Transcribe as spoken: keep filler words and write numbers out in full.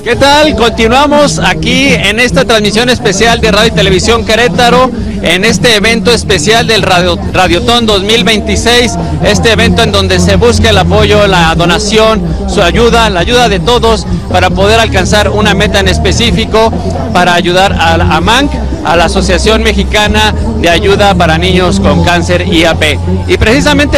¿Qué tal? Continuamos aquí en esta transmisión especial de Radio y Televisión Querétaro, en este evento especial del Radio, Radiotón dos mil veintiséis, este evento en donde se busca el apoyo, la donación, su ayuda, la ayuda de todos para poder alcanzar una meta en específico para ayudar a, a MANC, a la Asociación Mexicana de Ayuda para Niños con Cáncer I A P. Y precisamente